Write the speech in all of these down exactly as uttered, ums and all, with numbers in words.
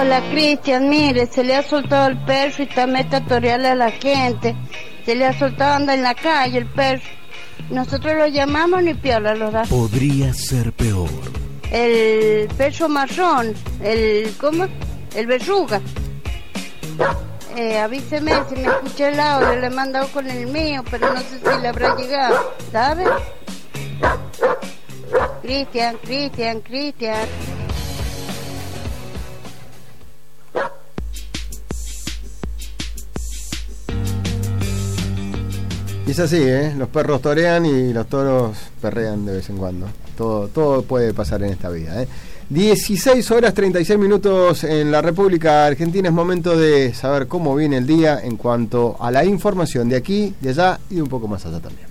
Hola, Cristian, mire, se le ha soltado el perro y está metatorial a la gente. Se le ha soltado, anda en la calle el perro. Nosotros lo llamamos ni piola lo da. Podría ser peor. El perro marrón, el, ¿cómo? El verruga. Eh, avíseme si me escucha el audio, le he mandado con el mío, pero no sé si le habrá llegado, ¿sabe? Cristian, Cristian, Cristian. Y es así, ¿eh? Los perros torean y los toros perrean de vez en cuando. Todo, todo puede pasar en esta vida, ¿eh? dieciséis horas treinta y seis minutos en la República Argentina. Es momento de saber cómo viene el día en cuanto a la información de aquí, de allá y de un poco más allá también.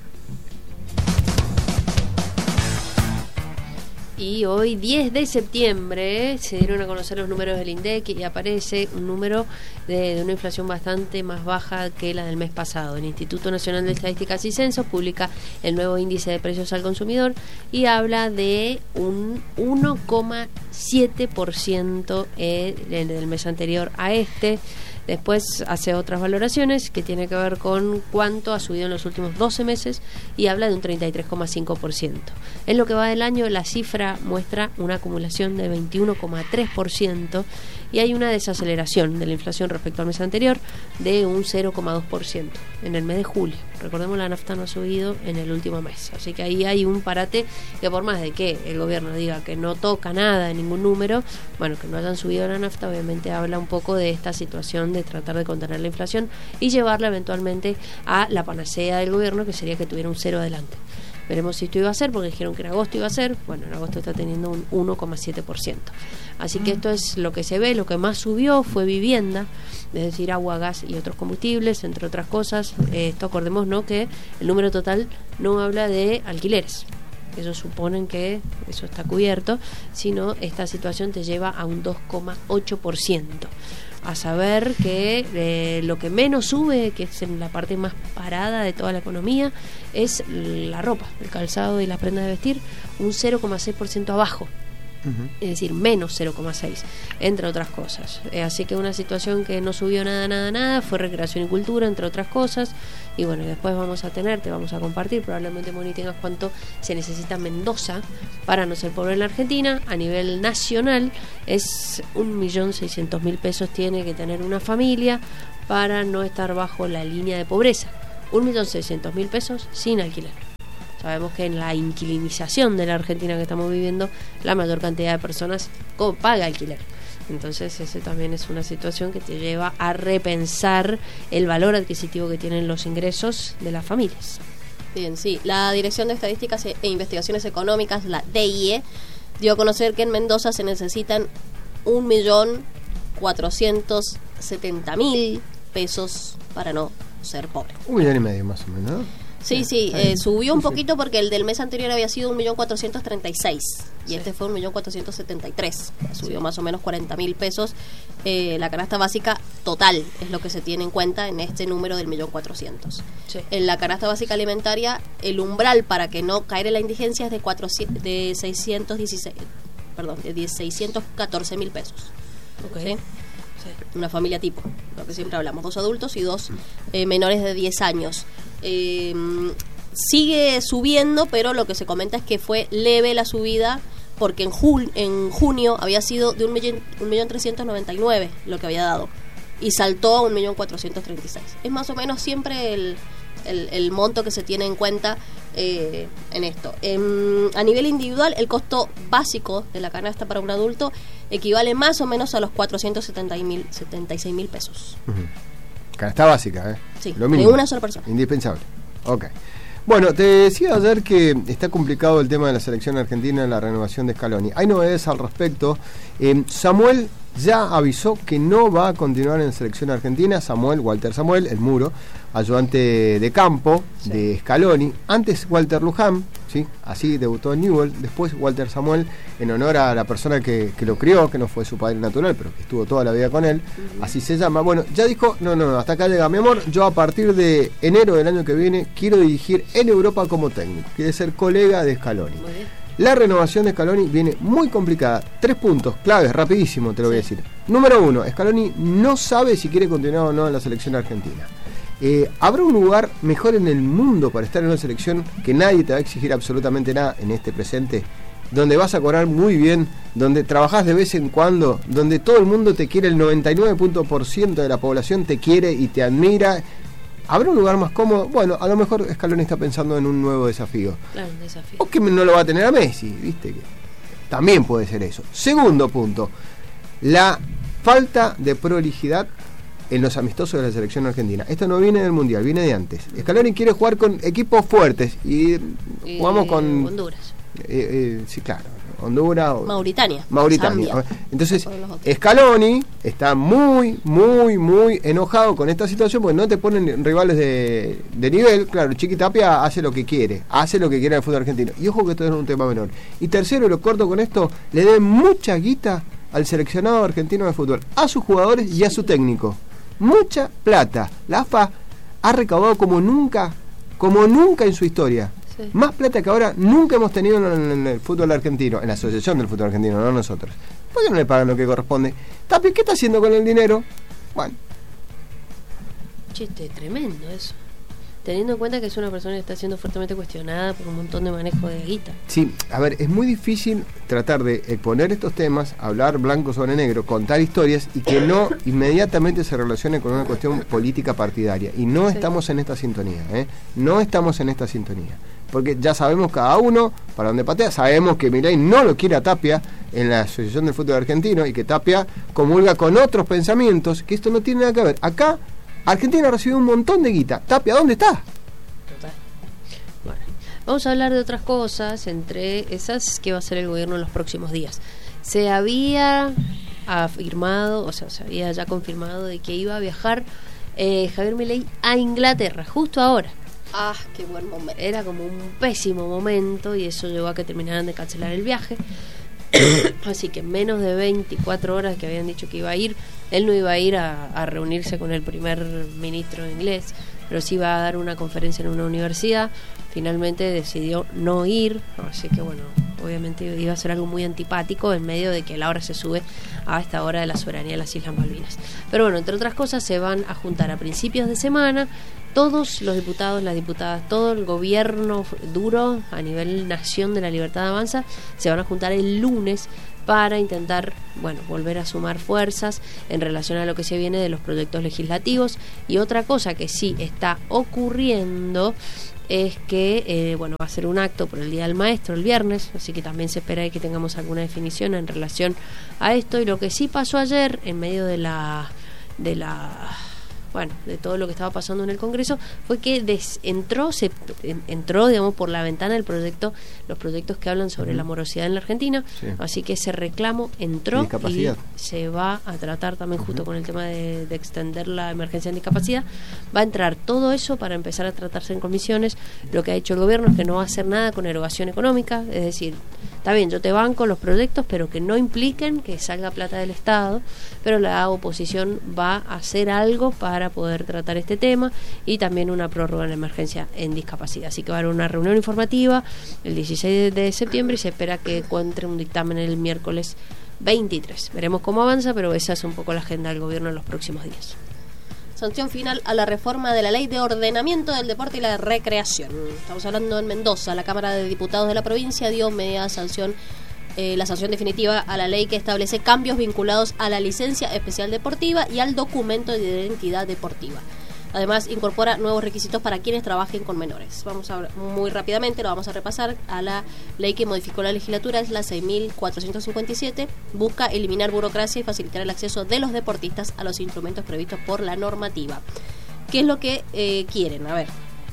Y hoy, diez de septiembre, se dieron a conocer los números del INDEC y aparece un número de, de una inflación bastante más baja que la del mes pasado. El Instituto Nacional de Estadísticas y Censos publica el nuevo índice de precios al consumidor y habla de un uno coma siete por ciento eh, del mes anterior a este. Después hace otras valoraciones que tiene que ver con cuánto ha subido en los últimos doce meses y habla de un treinta y tres coma cinco por ciento. En lo que va del año, la cifra muestra una acumulación de veintiuno coma tres por ciento y hay una desaceleración de la inflación respecto al mes anterior de un cero coma dos por ciento en el mes de julio. Recordemos, la nafta no ha subido en el último mes, así que ahí hay un parate que, por más de que el gobierno diga que no toca nada en ningún número, bueno, que no hayan subido la nafta obviamente habla un poco de esta situación de tratar de contener la inflación y llevarla eventualmente a la panacea del gobierno, que sería que tuviera un cero adelante. Veremos si esto iba a ser, porque dijeron que en agosto iba a ser. Bueno, en agosto está teniendo un uno coma siete por ciento. Así que esto es lo que se ve. Lo que más subió fue vivienda, es decir, agua, gas y otros combustibles, entre otras cosas. Eh, esto acordemos, ¿no?, que el número total no habla de alquileres. Ellos suponen que eso está cubierto, sino esta situación te lleva a un dos coma ocho por ciento. A saber que eh, lo que menos sube, que es en la parte más parada de toda la economía, es la ropa, el calzado y las prendas de vestir, un cero coma seis por ciento abajo. Uh-huh. Es decir, menos cero coma seis, entre otras cosas. Eh, así que una situación que no subió nada, nada, nada, fue recreación y cultura, entre otras cosas. Y bueno, después vamos a tener, te vamos a compartir, probablemente, Moni, tengas cuánto se necesita en Mendoza para no ser pobre en la Argentina. A nivel nacional es un millón seiscientos mil pesos tiene que tener una familia para no estar bajo la línea de pobreza. Un millón seiscientos mil pesos sin alquiler. Sabemos que en la inquilinización de la Argentina que estamos viviendo, la mayor cantidad de personas paga alquiler. Entonces esa también es una situación que te lleva a repensar el valor adquisitivo que tienen los ingresos de las familias. Bien, sí. La Dirección de Estadísticas e Investigaciones Económicas, la D I E, dio a conocer que en Mendoza se necesitan un millón cuatrocientos setenta mil pesos para no ser pobre. Un millón y medio más o menos, ¿no? Sí, sí, eh, subió un poquito porque el del mes anterior había sido un millón cuatrocientos treinta y seis y sí. Este fue un millón cuatrocientos setenta y tres, subió sí. más o menos cuarenta mil pesos. Eh, la canasta básica total es lo que se tiene en cuenta en este número del millón cuatrocientos. Sí. En la canasta básica alimentaria, el umbral para que no caer en la indigencia es de, cuatrocientos, de seiscientos dieciséis, perdón, de seiscientos catorce mil pesos. Okay. ¿Sí? Sí. Una familia tipo, lo que siempre hablamos, dos adultos y dos eh, menores de diez años. Eh, sigue subiendo, pero lo que se comenta es que fue leve la subida, porque en, jul- en junio había sido de un millón, un millón trescientos noventa y nueve lo que había dado, y saltó a un millón cuatrocientos treinta y seis. Es más o menos siempre el, el, el monto que se tiene en cuenta eh, en esto. En, a nivel individual, el costo básico de la canasta para un adulto equivale más o menos a los cuatrocientos setenta y seis mil pesos. Uh-huh. Canasta básica, ¿eh? Sí, lo mínimo. De una sola persona. Indispensable. Ok. Bueno, te decía ayer que está complicado el tema de la selección argentina en la renovación de Scaloni. Hay novedades al respecto. Eh, Samuel ya avisó que no va a continuar en selección argentina. Samuel, Walter Samuel, el Muro, ayudante de campo sí. de Scaloni. Antes Walter Luján, ¿sí? Así debutó en Newell. Después Walter Samuel, en honor a la persona que, que lo crió, que no fue su padre natural, pero que estuvo toda la vida con él. Uh-huh. Así se llama. Bueno, ya dijo, no, no, no, hasta acá llega mi amor. Yo a partir de enero del año que viene quiero dirigir en Europa como técnico. Quiere ser colega de Scaloni. La renovación de Scaloni viene muy complicada. Tres puntos claves, rapidísimo te lo voy a decir. Número uno, Scaloni no sabe si quiere continuar o no en la selección argentina. Eh, ¿Habrá un lugar mejor en el mundo para estar en una selección que nadie te va a exigir absolutamente nada en este presente? Donde vas a cobrar muy bien, donde trabajás de vez en cuando, donde todo el mundo te quiere, el noventa y nueve por ciento de la población te quiere y te admira. ¿Habrá un lugar más cómodo? Bueno, a lo mejor Scaloni está pensando en un nuevo desafío. Claro, un desafío. O que no lo va a tener a Messi, ¿viste? También puede ser eso. Segundo punto, la falta de prolijidad en los amistosos de la selección argentina. Esto no viene del Mundial, viene de antes. Scaloni quiere jugar con equipos fuertes y, y jugamos con... Honduras. Eh, eh, sí, claro. Honduras. Mauritania. Mauritania. Zambia. Entonces, Scaloni está muy, muy, muy enojado con esta situación porque no te ponen rivales de, de nivel. Claro, Chiqui Tapia hace lo que quiere, hace lo que quiere en el fútbol argentino. Y ojo que esto es un tema menor. Y tercero, lo corto con esto, le dé mucha guita al seleccionado argentino de fútbol, a sus jugadores y a su técnico. Mucha plata. La A F A ha recaudado como nunca, como nunca en su historia. Sí. Más plata que ahora nunca hemos tenido en el fútbol argentino, en la asociación del fútbol argentino, no nosotros. ¿Por qué no le pagan lo que corresponde? Tapi, ¿qué está haciendo con el dinero? Bueno. Chiste, tremendo eso. Teniendo en cuenta que es una persona que está siendo fuertemente cuestionada por un montón de manejo de guita. Sí, a ver, es muy difícil tratar de exponer estos temas, hablar blanco sobre negro, contar historias y que no inmediatamente se relacione con una cuestión política partidaria. Y no sí. estamos en esta sintonía, ¿eh? No estamos en esta sintonía. Porque ya sabemos cada uno para dónde patea, sabemos que Milei no lo quiere a Tapia en la Asociación del Fútbol Argentino y que Tapia comulga con otros pensamientos, que esto no tiene nada que ver. Acá Argentina recibió un montón de guita. Tapia, ¿dónde está? Total. Bueno, vamos a hablar de otras cosas, entre esas que va a hacer el gobierno en los próximos días. Se había afirmado, o sea, se había ya confirmado de que iba a viajar eh, Javier Milei a Inglaterra, justo ahora. Ah, qué buen momento. Era como un pésimo momento y eso llevó a que terminaran de cancelar el viaje. Así que en menos de veinticuatro horas que habían dicho que iba a ir, él no iba a ir a, a reunirse con el primer ministro inglés, pero sí iba a dar una conferencia en una universidad. Finalmente decidió no ir, así que bueno, obviamente iba a ser algo muy antipático en medio de que la hora se sube a esta hora de la soberanía de las Islas Malvinas. Pero bueno, entre otras cosas se van a juntar a principios de semana todos los diputados, las diputadas, todo el gobierno duro a nivel Nación de la Libertad Avanza, se van a juntar el lunes para intentar, bueno, volver a sumar fuerzas en relación a lo que se viene de los proyectos legislativos. Y otra cosa que sí está ocurriendo es que, eh, bueno, va a ser un acto por el Día del Maestro el viernes, así que también se espera que tengamos alguna definición en relación a esto. Y lo que sí pasó ayer, en medio de la... de la bueno, de todo lo que estaba pasando en el Congreso, fue que des, entró, se entró, digamos, por la ventana el proyecto, los proyectos que hablan sobre uh-huh. la morosidad en la Argentina, sí. Así que ese reclamo entró y se va a tratar también uh-huh. justo con el tema de, de extender la emergencia en discapacidad, va a entrar todo eso para empezar a tratarse en comisiones. Lo que ha hecho el gobierno es que no va a hacer nada con erogación económica, es decir, está bien, yo te banco los proyectos, pero que no impliquen que salga plata del Estado, pero la oposición va a hacer algo para poder tratar este tema y también una prórroga en la emergencia en discapacidad. Así que va a haber una reunión informativa el dieciséis de septiembre y se espera que encuentre un dictamen el miércoles veintitrés. Veremos cómo avanza, pero esa es un poco la agenda del gobierno en los próximos días. Sanción final a la reforma de la Ley de Ordenamiento del Deporte y la Recreación. Estamos hablando en Mendoza. La Cámara de Diputados de la provincia dio media sanción Eh, la sanción definitiva a la ley que establece cambios vinculados a la licencia especial deportiva y al documento de identidad deportiva. Además, incorpora nuevos requisitos para quienes trabajen con menores. Vamos a muy rápidamente, lo vamos a repasar. A la ley que modificó la legislatura, es la seis mil cuatrocientos cincuenta y siete, busca eliminar burocracia y facilitar el acceso de los deportistas a los instrumentos previstos por la normativa. ¿Qué es lo que eh, quieren? A ver.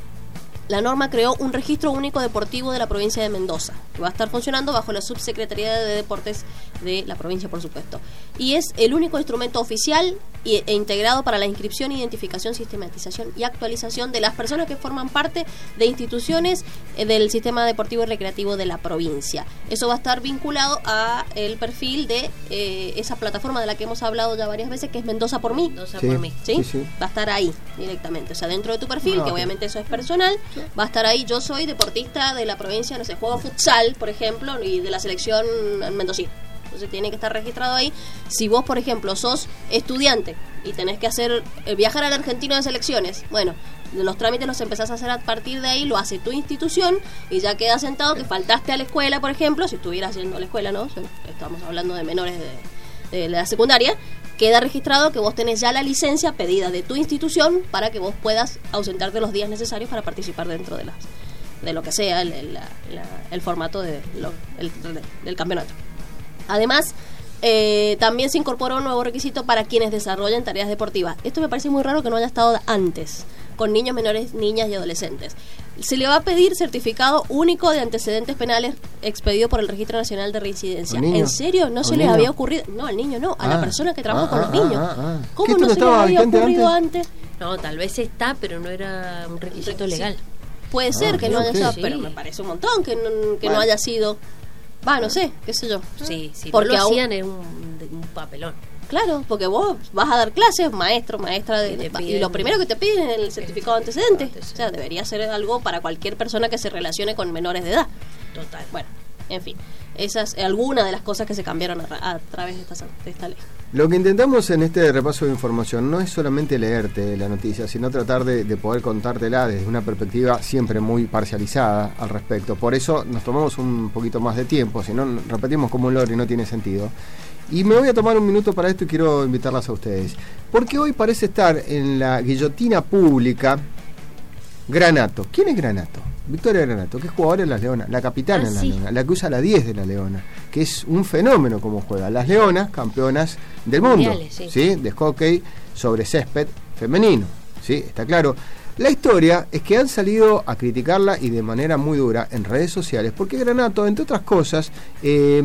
La norma creó un registro único deportivo de la provincia de Mendoza, que va a estar funcionando bajo la Subsecretaría de Deportes de la provincia, por supuesto. Y es el único instrumento oficial y, e integrado para la inscripción, identificación, sistematización y actualización de las personas que forman parte de instituciones eh, del sistema deportivo y recreativo de la provincia. Eso va a estar vinculado a el perfil de eh, esa plataforma de la que hemos hablado ya varias veces, que es Mendoza por mí. Mendoza Sí. por mí. ¿Sí? Sí, sí. Va a estar ahí directamente, o sea, dentro de tu perfil, Ah, que ok. obviamente eso es personal, va a estar ahí, yo soy deportista de la provincia, no sé, juego futsal, por ejemplo, y de la selección mendocina. Entonces tiene que estar registrado ahí. Si vos, por ejemplo, sos estudiante y tenés que hacer eh, viajar a la Argentina de selecciones, bueno, los trámites los empezás a hacer a partir de ahí, lo hace tu institución y ya queda sentado que faltaste a la escuela, por ejemplo, si estuvieras yendo a la escuela, ¿no? Estamos hablando de menores de, de la secundaria. Queda registrado que vos tenés ya la licencia pedida de tu institución para que vos puedas ausentarte los días necesarios para participar dentro de las de lo que sea el, el, la, la, el formato de lo, el, del campeonato. Además, eh, también se incorporó un nuevo requisito para quienes desarrollen tareas deportivas. Esto me parece muy raro que no haya estado antes, con niños menores, niñas y adolescentes. Se le va a pedir certificado único de antecedentes penales expedido por el Registro Nacional de Residencia. ¿Al niño? ¿En serio? ¿No ¿Al se les niño? había ocurrido? No, al niño no, a la Ah. persona que trabaja Ah, con ah, los niños. ah, ah. ¿Cómo ¿Que esto no no se les estaba había vigente ocurrido antes? No, tal vez está, pero no era un requisito Sí. legal. Puede ser que no ok. haya estado, Sí. pero me parece un montón que no, que Bueno. no haya sido. Va, no sé, qué sé yo. Sí, sí, Porque no lo aún- hacían es un, un papelón. Claro, porque vos vas a dar clases, maestro, maestra, de, Y te de- piden- y lo primero que te piden es el certificado de antecedentes. antecedentes. O sea, debería ser algo para cualquier persona que se relacione con menores de edad. Total. Bueno, en fin, esas es alguna de las cosas que se cambiaron a, ra- a través de esta, de esta ley. Lo que intentamos en este repaso de información no es solamente leerte la noticia, sino tratar de, de poder contártela desde una perspectiva siempre muy parcializada al respecto. Por eso nos tomamos un poquito más de tiempo, si no repetimos como un loro y no tiene sentido. Y me voy a tomar un minuto para esto y quiero invitarlas a ustedes. Porque hoy parece estar en la guillotina pública Granato. ¿Quién es Granato? Victoria Granato, que es jugadora en las Leonas, la capitana Ah, en las sí. Leonas, la que usa la diez de la Leona, que es un fenómeno como juega. Las Leonas, campeonas del mundo, Mundiales, sí. ¿sí? De hockey sobre césped femenino, ¿sí? Está claro. La historia es que han salido a criticarla y de manera muy dura en redes sociales, porque Granato, entre otras cosas, eh,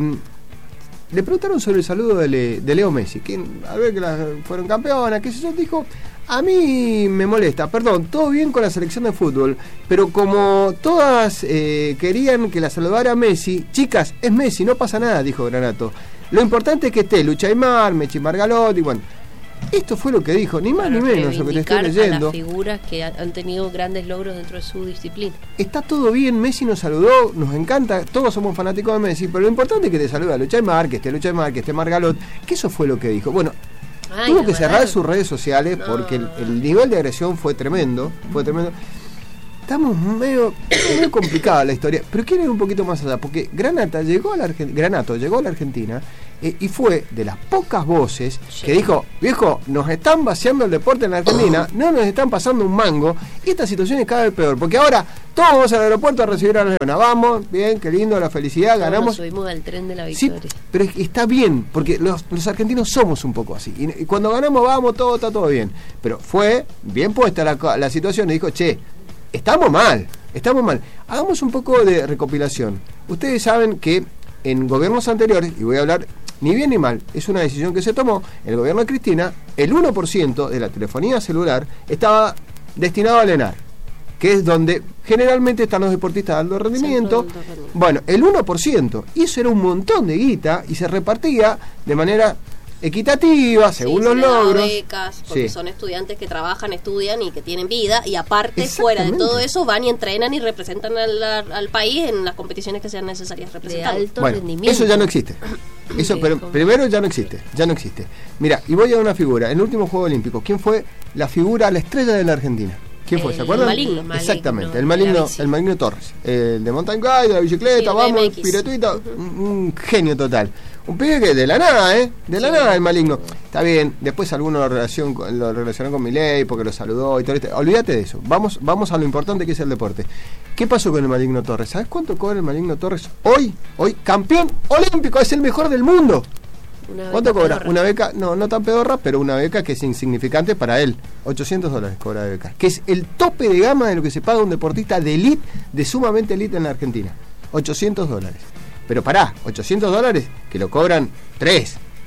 le preguntaron sobre el saludo de, Le- de Leo Messi, que al ver que las fueron campeonas, qué sé yo, dijo, a mí me molesta, perdón, todo bien con la selección de fútbol, pero como todas eh, querían que la saludara Messi, chicas, es Messi, no pasa nada, dijo Granato. Lo importante es que esté Lucha Aymar, Mechi Margalot, y bueno, esto fue lo que dijo, ni más Para ni menos lo que te estoy reivindicar a leyendo. las figuras que ha- han tenido grandes logros dentro de su disciplina. Está todo bien, Messi nos saludó, nos encanta, todos somos fanáticos de Messi, pero lo importante es que te saluda Lucha Aymar, que esté Lucha Aymar, que esté Margalot, que eso fue lo que dijo. Bueno, Ay, tuvo la que verdad. cerrar sus redes sociales No. porque el, el nivel de agresión fue tremendo, fue tremendo. Estamos medio, medio complicada la historia, pero quiero ir un poquito más allá, porque Granata llegó a la Argen- Granato llegó a la Argentina eh, y fue de las pocas voces Sí. que dijo, viejo, nos están vaciando el deporte en la Argentina, no nos están pasando un mango, y esta situación es cada vez peor, porque ahora todos vamos al aeropuerto a recibir a la Leona, vamos, bien, qué lindo, la felicidad, Todos nos ganamos. subimos al tren de la Sí, victoria. pero es que está bien, porque los, los argentinos somos un poco así. Y, y cuando ganamos, vamos, todo está todo bien. Pero fue bien puesta la, co- la situación y dijo, che, estamos mal, estamos mal. Hagamos un poco de recopilación. Ustedes saben que en gobiernos anteriores, y voy a hablar ni bien ni mal, es una decisión que se tomó, en el gobierno de Cristina, el uno por ciento de la telefonía celular estaba destinado al ENAR, que es donde generalmente están los deportistas de alto rendimiento. Centro de alto rendimiento. Bueno, el uno por ciento, y eso era un montón de guita y se repartía de manera equitativa, según Sí, los se le da logros. becas, porque Sí. son estudiantes que trabajan, estudian y que tienen vida, y aparte, fuera de Exactamente. todo eso, van y entrenan y representan al, al país en las competiciones que sean necesarias De representar. alto Bueno, rendimiento. eso ya no existe. Eso, Sí, pero como- primero ya no existe, ya no existe. Mira, y voy a una figura. En el último Juego Olímpico, ¿quién fue la figura, la estrella de la Argentina? ¿Quién fue? ¿Se El acuerdan? Maligno. Exactamente, el Maligno de la maligno, bici. el maligno Torres, el de mountain bike, de la bicicleta, Sí, el vamos, B M X. piretuita, un, un genio total. Un pibe que de la nada, ¿eh? De la Sí. nada el maligno. Está bien, después algunos lo, relacion, lo relacionó con Milei porque lo saludó y todo esto. Olvídate de eso. Vamos, vamos a lo importante que es el deporte. ¿Qué pasó con el maligno Torres? ¿Sabes cuánto cobra el maligno Torres hoy? Hoy, campeón olímpico, es el mejor del mundo. Una ¿Cuánto beca cobra? pedorra. Una beca, no, no tan pedorra, pero una beca que es insignificante para él. ochocientos dólares cobra de beca. Que es el tope de gama de lo que se paga un deportista de elite, de sumamente elite en la Argentina. ochocientos dólares. Pero pará, ochocientos dólares que lo cobran tres.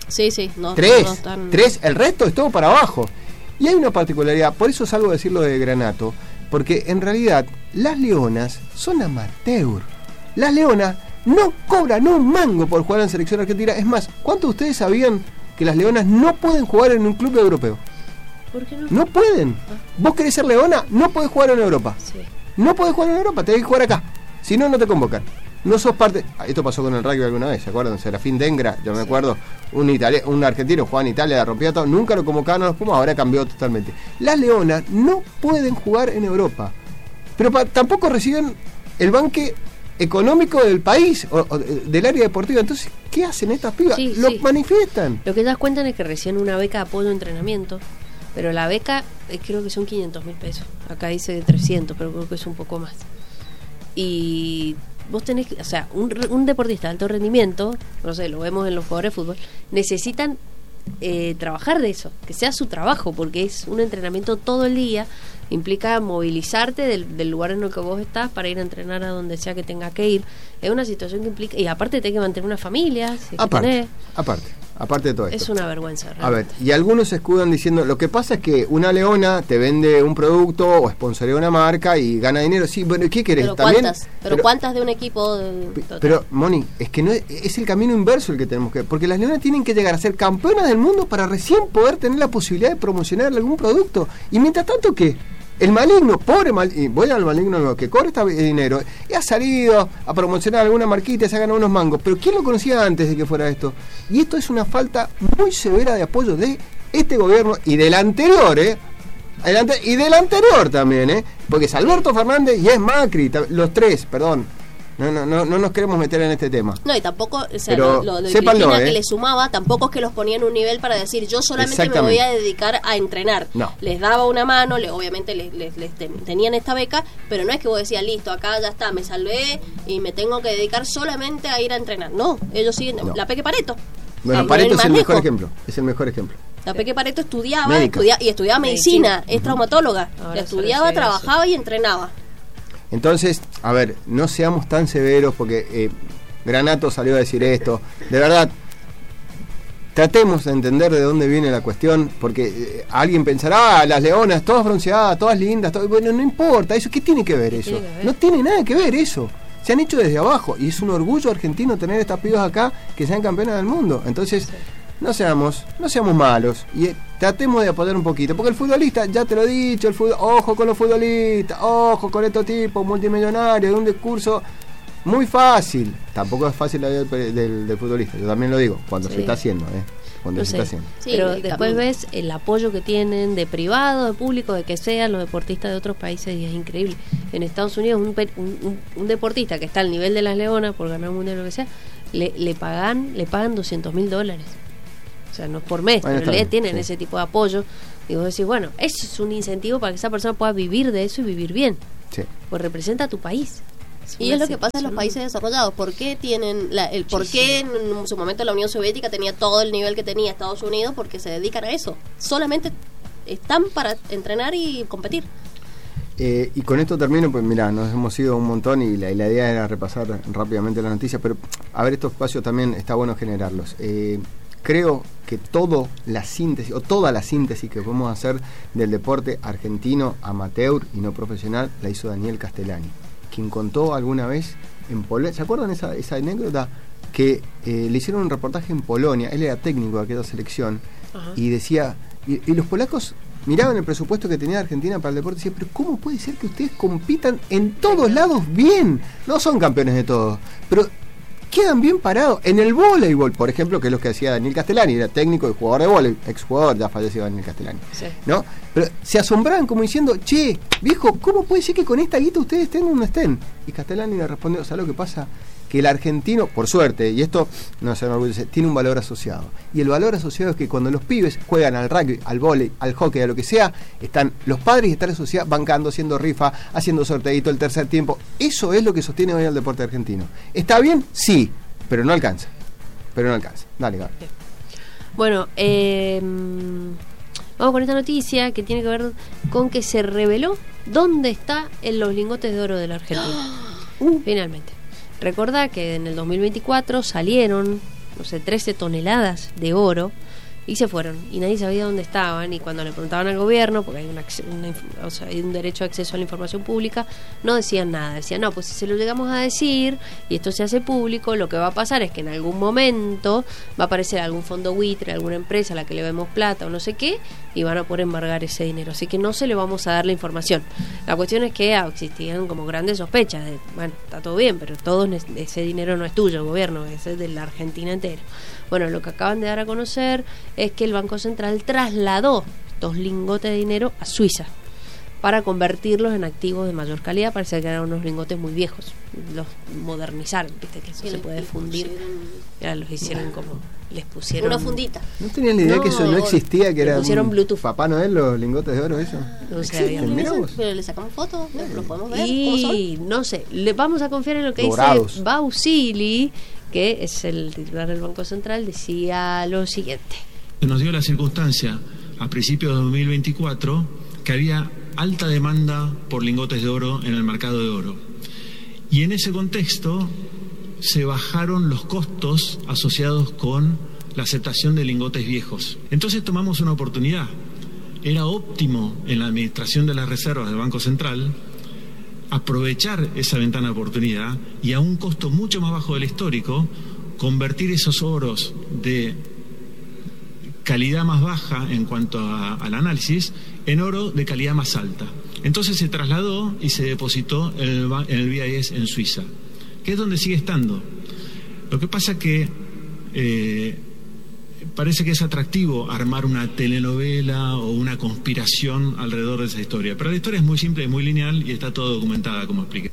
Sí, sí, no. Tres, no están... tres, el resto es todo para abajo. Y hay una particularidad, por eso salgo a decirlo de Granato, porque en realidad las leonas son amateur. Las leonas no cobran un mango por jugar en selección argentina. Es más, ¿cuántos de ustedes sabían que las leonas no pueden jugar en un club europeo? ¿Por qué no? No pueden. Ah. Vos querés ser leona, no podés jugar en Europa. Sí. No podés jugar en Europa, tenés que jugar acá. Si no, no te convocan. No sos parte... Ah, esto pasó con el rugby alguna vez, ¿se acuerdan? Serafín Dengra, yo me Sí. acuerdo, un, itali- un argentino jugaba en Italia, la rompía todo, nunca lo convocaban a los Pumas, ahora cambió totalmente. Las leonas no pueden jugar en Europa, pero pa- tampoco reciben el banque económico del país, o, o del área deportiva. Entonces, ¿qué hacen estas pibas? Sí, Lo sí. manifiestan. Lo que ellas cuentan es que recién una beca de apoyo de entrenamiento, pero la beca eh, creo que son quinientos mil pesos. Acá dice trescientos, pero creo que es un poco más. Y vos tenés, que- o sea, un, re- un deportista de alto rendimiento, no sé, lo vemos en los jugadores de fútbol, necesitan eh, trabajar de eso, que sea su trabajo, porque es un entrenamiento todo el día, implica movilizarte del, del lugar en el que vos estás para ir a entrenar a donde sea que tenga que ir. Es una situación que implica, y aparte tenés que mantener una familia, si es que Aparte, tenés. aparte, aparte de todo esto. Es una vergüenza. A ver, realmente. y algunos se escudan diciendo, lo que pasa es que una leona te vende un producto o sponsorea una marca y gana dinero. Sí, bueno, ¿y qué querés? Pero También, cuántas, pero, cuántas de un equipo de... P- Pero, Moni, es que no es, es el camino inverso el que tenemos que... Porque las leonas tienen que llegar a ser campeonas del mundo para recién poder tener la posibilidad de promocionar algún producto. Y mientras tanto, ¿qué? El maligno, pobre maligno, voy al maligno que cobra este dinero, y ha salido a promocionar alguna marquita y se ha ganado unos mangos. Pero ¿quién lo conocía antes de que fuera esto? Y esto es una falta muy severa de apoyo de este gobierno y del anterior, ¿eh? Adelante, y del anterior también, ¿eh? Porque es Alberto Fernández y es Macri, ta- los tres, perdón. No, no, no, no nos queremos meter en este tema. No, y tampoco, o sea, Pero lo, lo de sépanlo, Cristina ¿eh? que le sumaba, tampoco es que los ponía en un nivel para decir, yo solamente me Exactamente. voy a dedicar a entrenar. No. Les daba una mano, le, obviamente les, les- les ten- tenían esta beca, pero no es que vos decías, listo, acá ya está, me salvé y me tengo que dedicar solamente a ir a entrenar. No, ellos siguen, No. la Peque Pareto. Bueno, Sí, Pareto el es el más mejor lejos. ejemplo. Es el mejor ejemplo. La Peque Pareto estudiaba, Médica. estudia- y estudiaba medicina, Medicina. es traumatóloga. Ahora La solo estudiaba, sé eso. trabajaba y entrenaba. Entonces, a ver, no seamos tan severos porque eh, Granato salió a decir esto. De verdad, tratemos de entender de dónde viene la cuestión, porque eh, alguien pensará, ah, las leonas, todas bronceadas, todas lindas, todo- bueno, no importa, eso, ¿qué tiene que ver ¿Qué eso? tiene que ver? No tiene nada que ver eso. Se han hecho desde abajo y es un orgullo argentino tener estas pibas acá que sean campeonas del mundo. Entonces, no seamos, no seamos malos y eh, tratemos de apoyar un poquito, porque el futbolista, ya te lo he dicho, el fútbol, ojo con los futbolistas, ojo con estos tipos multimillonarios, de un discurso muy fácil. Tampoco es fácil la vida del, del- del futbolista, yo también lo digo, cuando Sí. se está haciendo, ¿eh? Cuando No se sé. está haciendo. Sí, Pero el después camino. ves el apoyo que tienen de privado, de público, de que sean los deportistas de otros países y es increíble. En Estados Unidos un, pe- un, un- un deportista que está al nivel de las leonas por ganar un mundial o lo que sea, le, le pagan le pagan doscientos mil dólares. O sea, no es por mes, Bueno, pero está le bien, tienen sí. ese tipo de apoyo. Y vos decís, bueno, eso es un incentivo para que esa persona pueda vivir de eso y vivir bien. Sí. Pues representa a tu país. Y una es lo que pasa en los situación- países desarrollados. ¿Por qué tienen la, el por qué en su momento la Unión Soviética tenía todo el nivel que tenía Estados Unidos? Porque se dedican a eso. Solamente están para entrenar y competir. Eh, y con esto termino, pues mira, nos hemos ido un montón y la, y la idea era repasar rápidamente las noticias, pero a ver, estos espacios también está bueno generarlos. Eh, creo que todo la síntesis, o toda la síntesis que podemos hacer del deporte argentino, amateur y no profesional, la hizo Daniel Castellani, quien contó alguna vez en Polonia, ¿se acuerdan esa, esa anécdota? Que eh, le hicieron un reportaje en Polonia, él era técnico de aquella selección, Ajá. y decía, y, y los polacos miraban el presupuesto que tenía Argentina para el deporte y decían, pero ¿cómo puede ser que ustedes compitan en todos lados bien? No son campeones de todo, pero quedan bien parados. En el voleibol, por ejemplo, que es lo que hacía Daniel Castellani, era técnico y jugador de voleibol, exjugador, ya falleció Daniel Castellani, Sí. ¿no? Pero se asombraban como diciendo, che, viejo, ¿cómo puede ser que con esta guita ustedes estén donde estén? Y Castellani le respondió, ¿sabes lo que pasa? Que el argentino, por suerte, y esto no se me orgullece, tiene un valor asociado. Y el valor asociado es que cuando los pibes juegan al rugby, al vóley, al hockey, a lo que sea, están los padres y está la sociedad bancando, haciendo rifa, haciendo sorteito el tercer tiempo. Eso es lo que sostiene hoy al deporte argentino. ¿Está bien? Sí, pero no alcanza. Pero no alcanza. Dale, Gaby. Bueno, eh, vamos con esta noticia que tiene que ver con que se reveló dónde está en los lingotes de oro de la Argentina. Uh, finalmente. Recordá que en el dos mil veinticuatro salieron no sé, trece toneladas de oro y se fueron y nadie sabía dónde estaban, y cuando le preguntaban al gobierno, porque hay, una, una, o sea, hay un derecho de acceso a la información pública, no decían nada, decían no, pues si se lo llegamos a decir y esto se hace público, lo que va a pasar es que en algún momento va a aparecer algún fondo buitre, alguna empresa a la que le vemos plata o no sé qué, y van a poder embargar ese dinero, así que no se le vamos a dar la información. La cuestión es que ah, existían como grandes sospechas de, bueno, está todo bien, pero todo ese dinero no es tuyo, gobierno, ese es de la Argentina entera. Bueno, lo que acaban de dar a conocer es que el Banco Central trasladó estos lingotes de dinero a Suiza para convertirlos en activos de mayor calidad. Parece que eran unos lingotes muy viejos, los modernizaron, viste que eso Y se les puede fundir, pusieron- ya los hicieron como, les pusieron Una fundita. No tenía ni idea No, que eso no le existía, que le era pusieron un Bluetooth. Papá Noel, los lingotes de oro, eso. No sé, Existen, había- mirá vos. Pero le sacamos fotos, ¿no? Los podemos ver. ¿Cómo son? Y no sé, le vamos a confiar en lo que Dorados. dice Bausili, que es el titular del Banco Central, decía lo siguiente. Nos dio la circunstancia a principios de dos mil veinticuatro que había alta demanda por lingotes de oro en el mercado de oro. Y en ese contexto se bajaron los costos asociados con la aceptación de lingotes viejos. Entonces tomamos una oportunidad. Era óptimo en la administración de las reservas del Banco Central aprovechar esa ventana de oportunidad y a un costo mucho más bajo del histórico convertir esos oros de calidad más baja en cuanto a, al análisis en oro de calidad más alta. Entonces se trasladó y se depositó en el, en el B I S en Suiza, que es donde sigue estando. Lo que pasa que eh, parece que es atractivo armar una telenovela o una conspiración alrededor de esa historia, pero la historia es muy simple, es muy lineal y está todo documentada, como expliqué.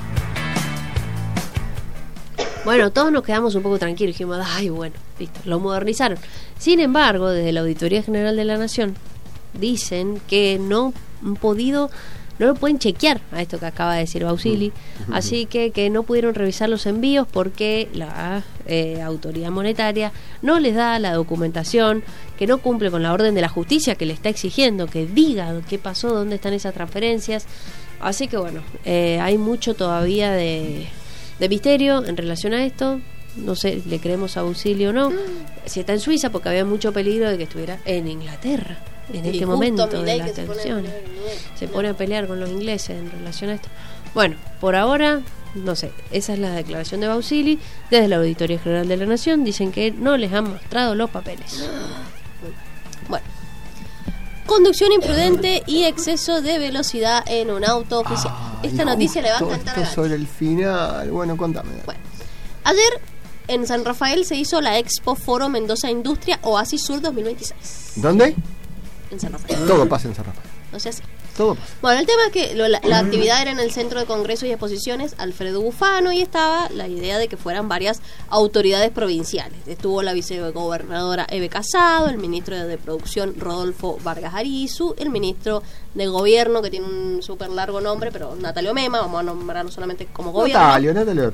Bueno, todos nos quedamos un poco tranquilos, dijimos, ay, bueno, listo, lo modernizaron. Sin embargo, desde la Auditoría General de la Nación dicen que no han podido, no lo pueden chequear a esto que acaba de decir Bausili, así que que no pudieron revisar los envíos porque la eh, autoridad monetaria no les da la documentación, que no cumple con la orden de la justicia que le está exigiendo que diga qué pasó, dónde están esas transferencias. Así que bueno, eh, hay mucho todavía de, de misterio en relación a esto. No sé, le creemos a Bausili o no, si está en Suiza, porque había mucho peligro de que estuviera en Inglaterra en Y este justo momento de Milei las que se pone a tensiones. pelear con Milei. Se pone a pelear con los ingleses en relación a esto. Bueno, por ahora, no sé, esa es la declaración de Bausili. Desde la Auditoría General de la Nación dicen que no les han mostrado los papeles. Bueno. Conducción imprudente y exceso de velocidad en un auto oficial. Ay, Esta noticia le va a justo encantar a esto Gaby. sobre el final. Bueno, contame. Bueno, ayer en San Rafael se hizo la Expo Foro Mendoza Industria Oasis Sur dos mil veintiséis. ¿Dónde? En San Rafael. Todo pasa en San Rafael. No sé si. Todo pasa. Bueno, el tema es que lo- la, la actividad era en el Centro de Congresos y Exposiciones Alfredo Bufano y estaba la idea de que fueran varias autoridades provinciales. Estuvo la vicegobernadora Eve Casado, el ministro de Producción Rodolfo Vargas Arizu, el ministro de Gobierno, que tiene un súper largo nombre, pero Natalio Mema, vamos a nombrarlo solamente como gobierno. Natalio, Natalio.